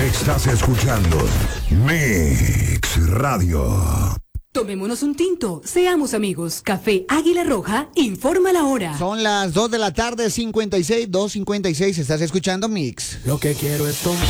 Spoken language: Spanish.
Estás escuchando Mix Radio. Tomémonos un tinto, seamos amigos. Café Águila Roja informa la hora. Son las 2 de la tarde, 56, 2:56. Estás escuchando Mix. Lo que quiero es tomar.